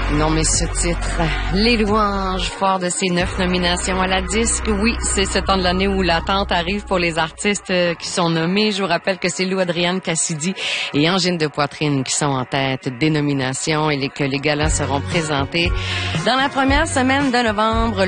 Non, mais ce titre, Les louanges, fort de ses 9 nominations à la disque. Oui, c'est ce temps de l'année où l'attente arrive pour les artistes qui sont nommés. Je vous rappelle que c'est Lou Adrienne Cassidy et Angine de Poitrine qui sont en tête des nominations et que les galas seront présentés dans la première semaine de novembre.